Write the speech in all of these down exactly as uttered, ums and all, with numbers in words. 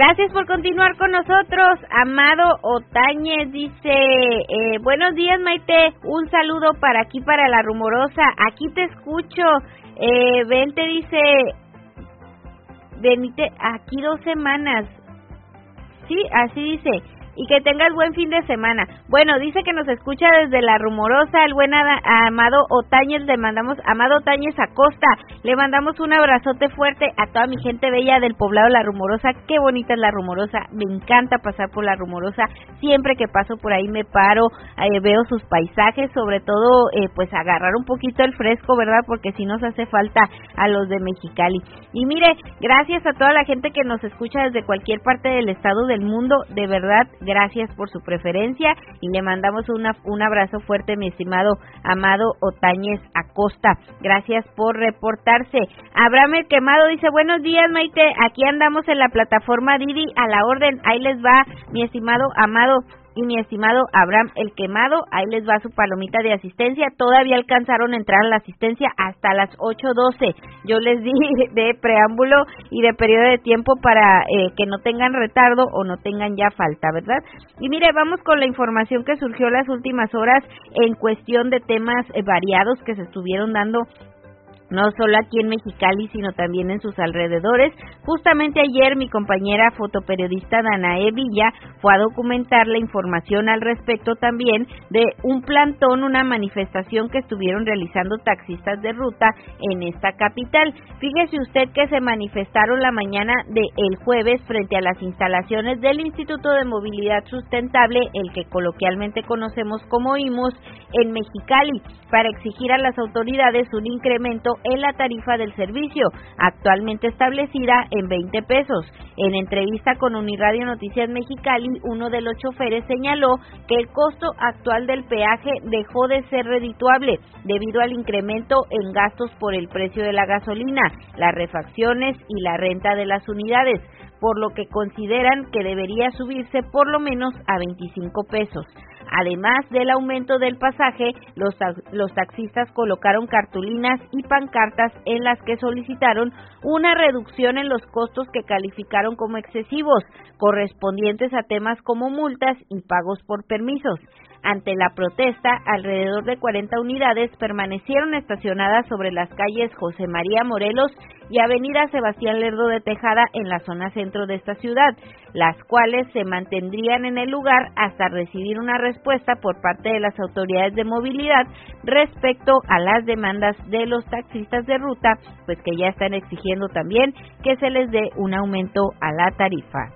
Gracias por continuar con nosotros. Amado Otañez dice, eh, buenos días Maite, un saludo para aquí, para La Rumorosa, aquí te escucho. Eh, vente, dice, venite aquí dos semanas. Sí, así dice. Y que tengas buen fin de semana. Bueno, dice que nos escucha desde La Rumorosa, el buen Ada, Amado Otañez, le mandamos, Amado Otañez Acosta, le mandamos un abrazote fuerte a toda mi gente bella del poblado La Rumorosa. Qué bonita es La Rumorosa, me encanta pasar por La Rumorosa, siempre que paso por ahí me paro, eh, veo sus paisajes, sobre todo, eh, pues agarrar un poquito el fresco, ¿verdad? Porque si nos hace falta a los de Mexicali. Y mire, gracias a toda la gente que nos escucha desde cualquier parte del estado del mundo, de verdad, gracias por su preferencia y le mandamos una, un abrazo fuerte, mi estimado Amado Otañez Acosta. Gracias por reportarse. Abraham el Quemado dice, buenos días Maite, aquí andamos en la plataforma Didi a la orden. Ahí les va, mi estimado Amado y mi estimado Abraham el Quemado, ahí les va su palomita de asistencia. Todavía alcanzaron a entrar a la asistencia hasta las ocho doce. Yo les di de preámbulo y de periodo de tiempo para eh, que no tengan retardo o no tengan ya falta, ¿verdad? Y mire, vamos con la información que surgió las últimas horas en cuestión de temas eh, variados que se estuvieron dando no solo aquí en Mexicali, sino también en sus alrededores. Justamente ayer mi compañera fotoperiodista Danae Villa fue a documentar la información al respecto también de un plantón, una manifestación que estuvieron realizando taxistas de ruta en esta capital. Fíjese usted que se manifestaron la mañana del jueves frente a las instalaciones del Instituto de Movilidad Sustentable, el que coloquialmente conocemos como I M U S, en Mexicali, para exigir a las autoridades un incremento en la tarifa del servicio, actualmente establecida en veinte pesos. En entrevista con Uniradio Noticias Mexicali, uno de los choferes señaló que el costo actual del peaje dejó de ser redituable debido al incremento en gastos por el precio de la gasolina, las refacciones y la renta de las unidades, por lo que consideran que debería subirse por lo menos a veinticinco pesos. Además del aumento del pasaje, los, los taxistas colocaron cartulinas y pancartas en las que solicitaron una reducción en los costos que calificaron como excesivos, correspondientes a temas como multas y pagos por permisos. Ante la protesta, alrededor de cuarenta unidades permanecieron estacionadas sobre las calles José María Morelos y Avenida Sebastián Lerdo de Tejada en la zona centro de esta ciudad, las cuales se mantendrían en el lugar hasta recibir una respuesta por parte de las autoridades de movilidad respecto a las demandas de los taxistas de ruta, pues que ya están exigiendo también que se les dé un aumento a la tarifa.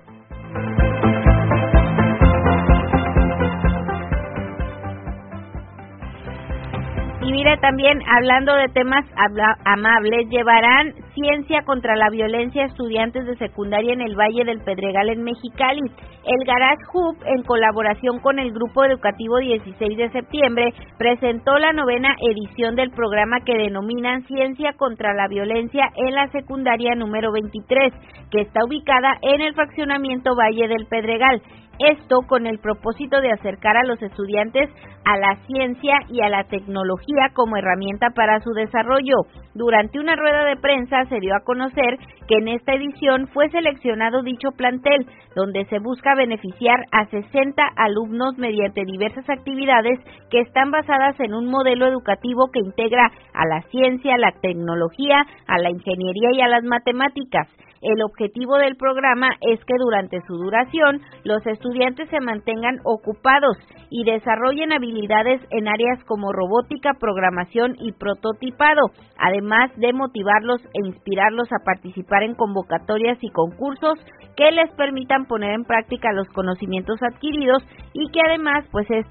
Y mire, también hablando de temas habla, amables, llevarán ciencia contra la violencia a estudiantes de secundaria en el Valle del Pedregal en Mexicali. El Garage Hub, en colaboración con el Grupo Educativo dieciséis de septiembre, presentó la novena edición del programa que denominan Ciencia contra la Violencia en la secundaria número veintitrés, que está ubicada en el fraccionamiento Valle del Pedregal. Esto con el propósito de acercar a los estudiantes a la ciencia y a la tecnología como herramienta para su desarrollo. Durante una rueda de prensa se dio a conocer que en esta edición fue seleccionado dicho plantel, donde se busca beneficiar a sesenta alumnos mediante diversas actividades que están basadas en un modelo educativo que integra a la ciencia, a la tecnología, a la ingeniería y a las matemáticas. El objetivo del programa es que durante su duración los estudiantes se mantengan ocupados y desarrollen habilidades en áreas como robótica, programación y prototipado, además de motivarlos e inspirarlos a participar en convocatorias y concursos que les permitan poner en práctica los conocimientos adquiridos y que además pues es